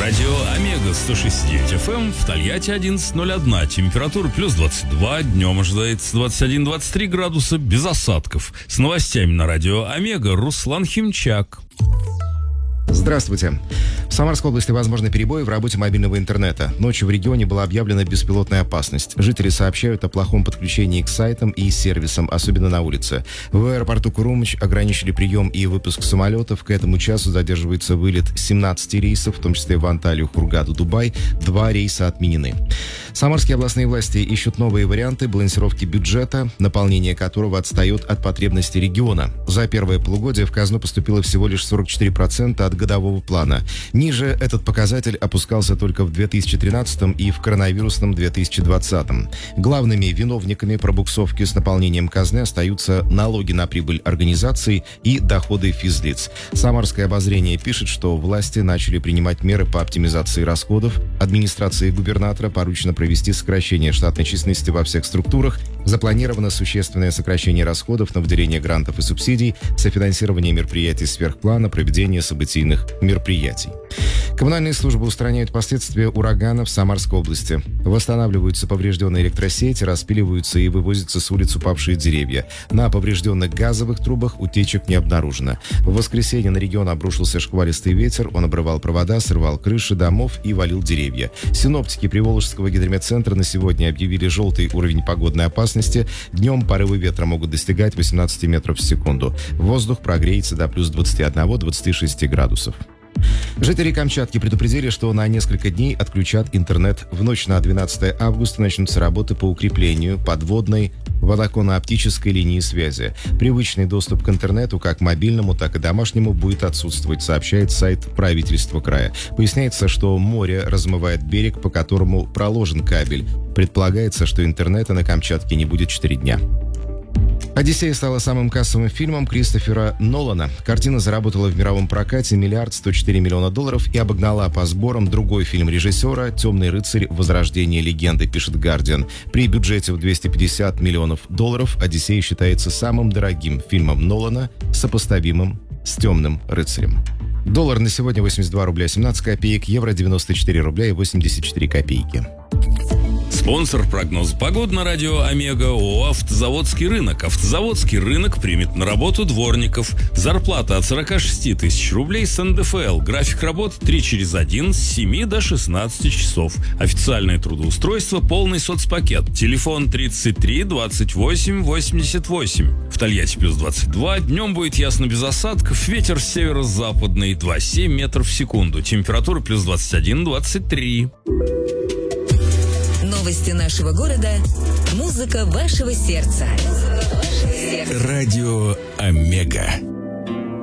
Радио Омега 106.9 FM, в Тольятти 11.01, температура плюс 22, днем ожидается 21-23 градуса, без осадков. С новостями на Радио Омега Руслан Химчак. Здравствуйте. В Самарской области возможны перебои в работе мобильного интернета. Ночью в регионе была объявлена беспилотная опасность. Жители сообщают о плохом подключении к сайтам и сервисам, особенно на улице. В аэропорту Курумыч ограничили прием и выпуск самолетов. К этому часу задерживается вылет 17 рейсов, в том числе в Анталию, Хургаду, Дубай. 2 рейса отменены. Самарские областные власти ищут новые варианты балансировки бюджета, наполнение которого отстает от потребностей региона. За первое полугодие в казну поступило всего лишь 44% от годового плана. Ниже этот показатель опускался только в 2013 и в коронавирусном 2020. Главными виновниками пробуксовки с наполнением казны остаются налоги на прибыль организаций и доходы физлиц. Самарское обозрение пишет, что власти начали принимать меры по оптимизации расходов. Администрации губернатора поручено провести сокращение штатной численности во всех структурах. Запланировано существенное сокращение расходов на выделение грантов и субсидий, софинансирование мероприятий сверхплана, проведение событийных мероприятий. Коммунальные службы устраняют последствия урагана в Самарской области. Восстанавливаются поврежденные электросети, распиливаются и вывозятся с улиц упавшие деревья. На поврежденных газовых трубах утечек не обнаружено. В воскресенье на регион обрушился шквалистый ветер, он обрывал провода, срывал крыши домов и валил деревья. Синоптики Приволжского гидрометцентра на сегодня объявили желтый уровень погодной опасности. Днем порывы ветра могут достигать 18 метров в секунду. Воздух прогреется до плюс 21-26 градусов. Жители Камчатки предупредили, что на несколько дней отключат интернет. В ночь на 12 августа начнутся работы по укреплению подводной волоконно-оптической линии связи. Привычный доступ к интернету, как мобильному, так и домашнему, будет отсутствовать, сообщает сайт правительства края. Поясняется, что море размывает берег, по которому проложен кабель. Предполагается, что интернета на Камчатке не будет 4 дня. «Одиссея» стала самым кассовым фильмом Кристофера Нолана. Картина заработала в мировом прокате $1 104 миллиона и обогнала по сборам другой фильм режиссера «Темный рыцарь. Возрождение легенды», пишет «Гардиан». При бюджете в $250 миллионов «Одиссея» считается самым дорогим фильмом Нолана, сопоставимым с «Темным рыцарем». Доллар на сегодня 82 рубля 17 копеек, евро 94 рубля и 84 копейки. Спонсор прогноза погоды на Радио Омега ООО «Автозаводский рынок». Автозаводский рынок примет на работу дворников. Зарплата от 46 тысяч рублей с НДФЛ. График работы 3/1 с 7 до 16 часов. Официальное трудоустройство, полный соцпакет. Телефон 33 28 88. В Тольятти плюс 22. Днем будет ясно без осадков. Ветер северо-западный 2,7 метров в секунду. Температура плюс 21-23. Новости нашего города. Музыка вашего сердца. Радио Омега.